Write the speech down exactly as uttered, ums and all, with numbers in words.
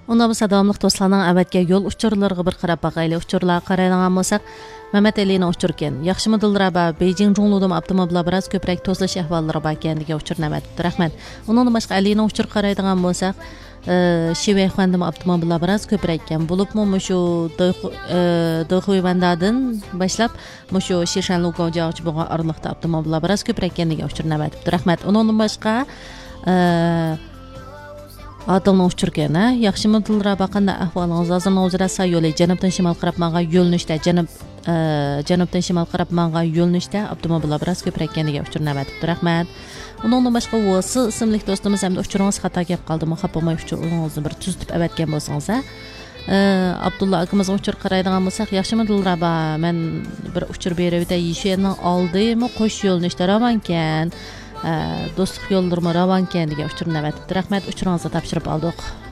Ondan bu davamlıq dostlarning avvatga yo'l uchurlariga bir qarab baqayli. Uchurlar qaraydigan bo'lsak, Mehmet Ali'nin uchur ekan. Yaxshimi Dilraba, Beijing Zhongluda avtomobillar biroz ko'proq tozalash ahvollari bor ekan degan uchur navbat. Rahmat. Undan boshqa Ali'ning uchur qaraydigan bo'lsak, Şivey xandim avtomobillar biroz ko'proq ekan. Bo'libmi shu Do'xuyvandadan boshlab shu Shishanlukovga o'tib bo'lgan oraliqda avtomobillar biroz ko'proq ekan degan uchur navbat. Rahmat. Undan boshqa Adılın uçurken, yaxshimi Dilraba qanday ahvolingiz? Hozir Nozira yo'li janubdan shimol qarab menga yo'lnishda, janub janubdan shimol qarab menga yo'lnishda avtomobillar biroz ko'proq ekaniga uchur navbat. Rahmat. Undan boshqa Vosi ismli do'stimiz ham uchuringiz xato kelib qoldimi? Xapamay uchuringizni bir tuzitib avatgan bo'lsangiz, Abdulla akamiz uchur qaraydigan bo'lsak, yaxshimi Dilraba, men bir uchur berib yishayning oldimi qo'sh yo'lnishda ravankan. Do'stlik yo'llarimiz ravankan degan uchur navbat. Rahmat, uchuringizni topshirib oldik.